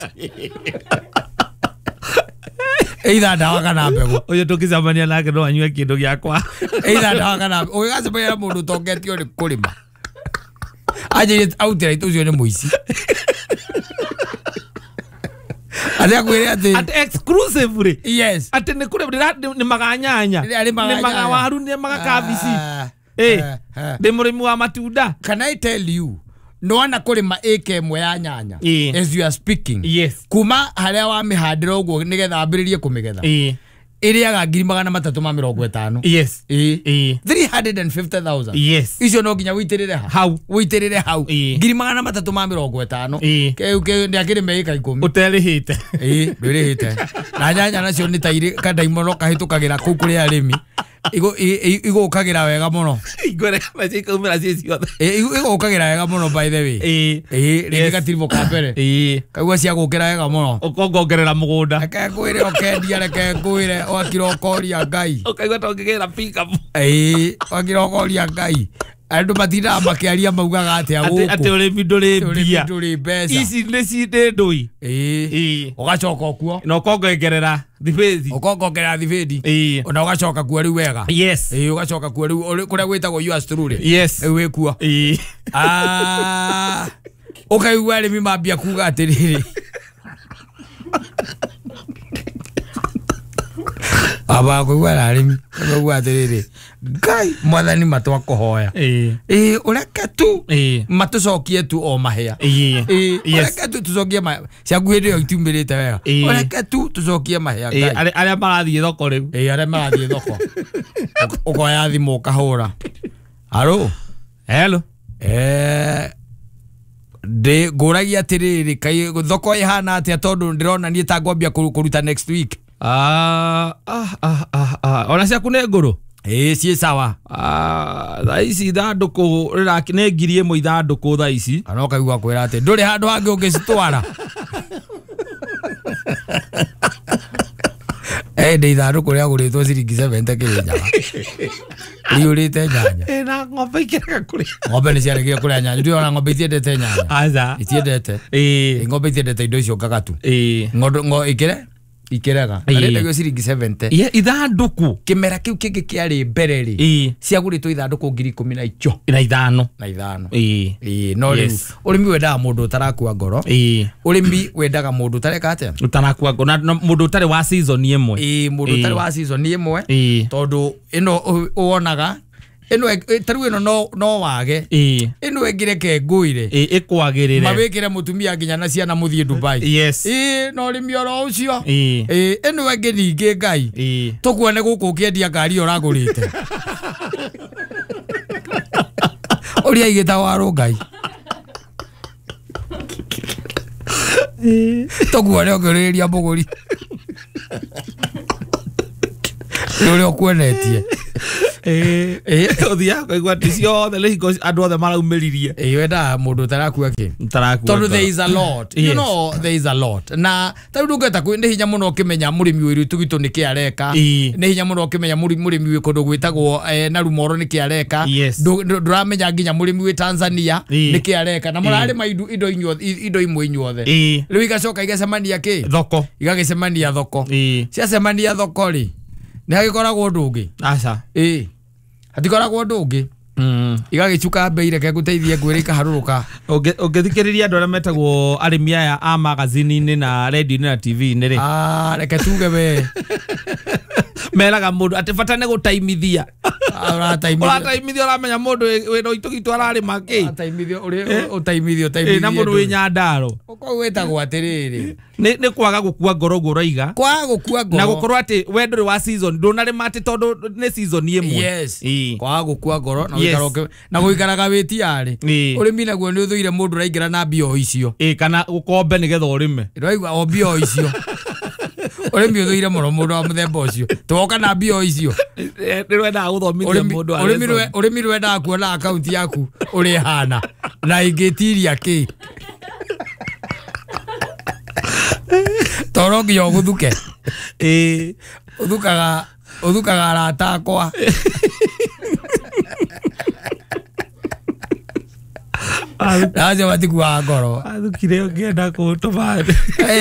Either dawa kana mbegu. Oyo tukizamania nake no anywe kindu giakwa. Either dawa kana mbegu. Oyo gacemania mundu tongetio ni kurima. Aje autira itucio ni muici. Atia kwire ati at exclusively. Yes. Ati ni kure ni maganyanya. Ni magawaru ni magakabisi. De murimu wa matunda. Can I tell you? No ana kurima eke imwe ya nyanya as you are speaking. Yes. Kuma haria wa mihandira uguo nigetha ambiririe kumigetha. Iriaga 350. Yes. 350,000. Yes. Icio no nginya witirire hau. Witirire hau. 350. Ke ndiakire meika 10. Uterihite. Ndurihite. Na nyanya nacio ni tairi kadaimono kahitukagira ku kuri arimi. Igo kagira wega muno. Igore maciko umira cicio. Igo kagira wega muno by the way. Ringi gatirimo kapere. Kaigua cia gukira wega muno. Ukongongerera mugunda. Reke ngwire okendia reke ngwire wakira okoria ngai. Ukaigua tongigira pick up. Wakira okoria ngai. Andu matinda makiaria maugaga atia guku. Ati urimi nduri mbia. Nduri mbeca. Ici ni cinde ndui. Ugacoka okuo. No kongongerera thibedi. Ukongongerera thibedi. Ona ugacoka kuo riu wega. Yes. Ugacoka kuo riu kuria gwitagwo yours truly. Yes. Riu wikuo. Ukaigua arimi mambia kuga atiriri. Aba kuigua arimi. Kuigua atiriri. Ngai mwathani matwa kuhoya. Ureke tu. Matucokie tu o mahia. Ureke tu tucokie mahia. Ciaguire yo itumirite wega. Ureke tu tucokie mahia. Aria marathie thoko riu. Aria marathie thoko. Ukoya thimu ukahura. Halo. Hello. De nguragia atiriri kai thoko ihana atia tondu ndirona nie ta ngwambia kuruta next week. Ona cia kune nguru. Cie sawa. Tha ici thanduku rirakine 1,000 ithanduku tha ici. Kana ukaigua kwira ati nduri handu hangi ungicitwara. Ndi ithanduku ria guritwo ciringi 70 kirinyaga. Riurite nyanya. Na ng'ombe ikiraga kuri. Ng'ombe ni ciaregire kuria nyanya. Ndio ona ng'ombe itiendete nyanya. Aza. Itiendete. Ng'ombe itiendete indo icio ngagatu. Ngo ikire ikiraga. Arendagio ciringi 70. Ithanduku. Kimera kiu kingi kiari mbere ri. Ciaguritwo ithanduku 15,000. Na ithano. No riu urimi wendaga mundu utarakua ngoro. Urimi wendaga mundu utareka atia. Utarakua ngoro na mundu utari wa season imwe. Mundu utari wa season imwe. Tondu ino wonaga eno taru eno no wage eno egireke nguire ikwagirire mabikire mutumia nginya na ciana muthie Dubai. Yes. No rimio ro ucio eno egiringe ngai tukuone guku kiendia ngari uragurite uria igita waro ngai tukuone ogiriria muguri uri okuonetie othia koigwa ticio the lego andu othe maraumiririe wenda mundu tarakua ki tondu there is a lot. You know there is a lot na taru ngeta ku ndi hinya muno kimenya murimi wiru tugitu ni kiareka ni hinya muno kimenya murimi wi kundu gwitagwo na rumoro ni kiareka nduramenya nginya murimi wi Tanzania ni kiareka na murari maidu indo imwe inyuothe riu igacoka igacemania ki thoko igagicemania thoko ciacemania thoko ri ni hagikoragwo ndungi aca hatikoragwo ndungi igagicuka mbei reke guteithie ngwire ikaharuruka ungithikiriria andu aria metagwo arimi aya a magazine-ini na radio-ini na TV-ini ri reke tuge we meraga mundu ati bata ne gutaimithia urataimithia uramenya mundu wino itugitu ararima ki utaimithio na mundu wi Nyandaro uko wetagwo atiriri ni kwaga gukua ngoro uraiga kwaga gukua ngoro na gukorwo ati we nduri wa season ndunarima ati tondu ni season imwe. Yes. Kwaga gukua ngoro na wikaroke na guikaraga witiari urimi naguo ni uthuire mundu raingira na bio icio kana ukombe nigetha urime raigwa o bio icio urimi uthuire muno mundu wa muthemba ucio tuoka na bio icio ndirwenda guthomithia mundu urimi rwenda kuona account yaku uri hana na ingitiria ki torongi yo guthuke uthukaga arata akwa acio matikuaga ngoro athukire ngenda kutuma